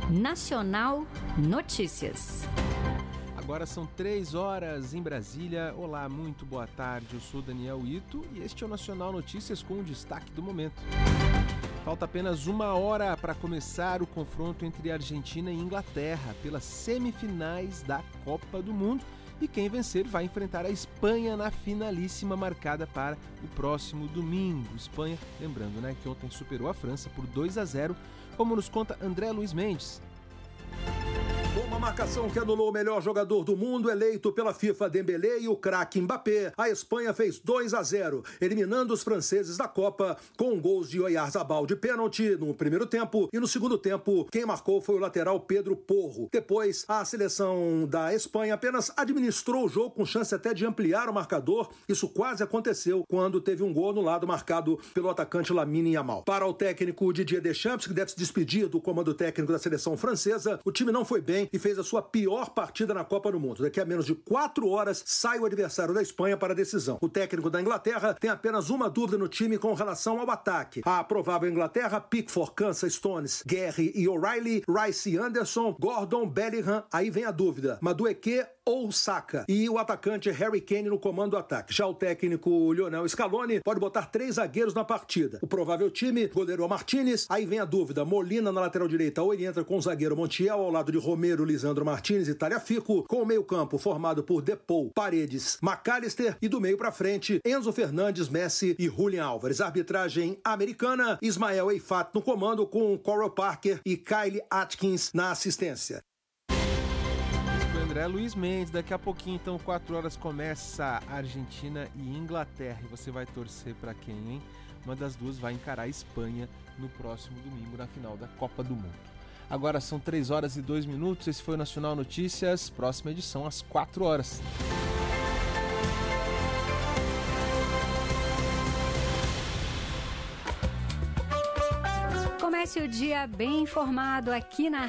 Nacional Notícias. Agora são 3 horas em Brasília. Olá, muito boa tarde. Eu sou Daniel Ito e este é o Nacional Notícias com o destaque do momento. Falta apenas 1 hora para começar o confronto entre Argentina e Inglaterra pelas semifinais da Copa do Mundo. E quem vencer vai enfrentar a Espanha na finalíssima marcada para o próximo domingo. Espanha, lembrando, que ontem superou a França por 2-0, como nos conta André Luiz Mendes. Com uma marcação que anulou o melhor jogador do mundo, eleito pela FIFA Dembélé e o craque Mbappé, a Espanha fez 2-0, eliminando os franceses da Copa com gols de Oyarzabal de pênalti no primeiro tempo e no segundo tempo quem marcou foi o lateral Pedro Porro. Depois, a seleção da Espanha apenas administrou o jogo com chance até de ampliar o marcador. Isso quase aconteceu quando teve um gol anulado marcado pelo atacante Lamine Yamal. Para o técnico Didier Deschamps, que deve se despedir do comando técnico da seleção francesa, o time não foi bem e fez a sua pior partida na Copa do Mundo. Daqui a menos de 4 horas sai o adversário da Espanha para a decisão. O técnico da Inglaterra tem apenas uma dúvida no time com relação ao ataque. A provável Inglaterra: Pickford, Kansas, Stones, Guerri e O'Reilly, Rice e Anderson, Gordon, Bellingham. Aí vem a dúvida: Madueke ou Saka? E o atacante Harry Kane no comando do ataque. Já o técnico Lionel Scaloni pode botar 3 zagueiros na partida. O provável time: goleiro Martinez. Aí vem a dúvida: Molina na lateral direita, ou ele entra com o zagueiro Montiel ao lado de Romero, Lisandro Martinez e Tagliafico, com o meio-campo formado por Depou, Paredes, McAllister e do meio para frente Enzo Fernandes, Messi e Julian Álvares. Arbitragem americana: Ismael Eifat no comando, com Coral Parker e Kyle Atkins na assistência. André Luiz Mendes. Daqui a pouquinho, então, 4 horas, começa Argentina e Inglaterra. E você vai torcer para quem, hein? Uma das duas vai encarar a Espanha no próximo domingo, na final da Copa do Mundo. Agora são 3 horas e 2 minutos. Esse foi o Nacional Notícias. Próxima edição às 4 horas. Comece o dia bem informado aqui na